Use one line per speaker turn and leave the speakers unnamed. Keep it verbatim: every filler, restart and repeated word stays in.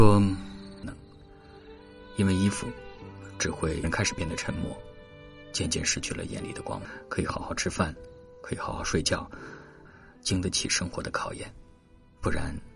说因为衣服只会人开始变得沉默，渐渐失去了眼里的光，可以好好吃饭，可以好好睡觉，经得起生活的考验，不然